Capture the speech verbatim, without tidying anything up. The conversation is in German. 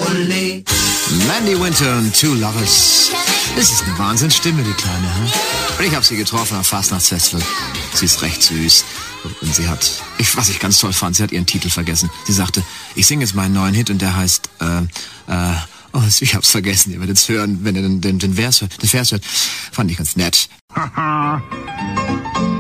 Ole. Mandy Winter und Two Lovers. Das ist eine Wahnsinnsstimme, die Kleine. Hm? Und ich habe sie getroffen am Fastnachtsfestival. Sie ist recht süß. Und sie hat, ich, was ich ganz toll fand, sie hat ihren Titel vergessen. Sie sagte, ich singe jetzt meinen neuen Hit und der heißt, äh, äh, oh, ich hab's vergessen. Ihr werdet es hören, wenn ihr den, den, den, Vers hört, den Vers hört. Fand ich ganz nett.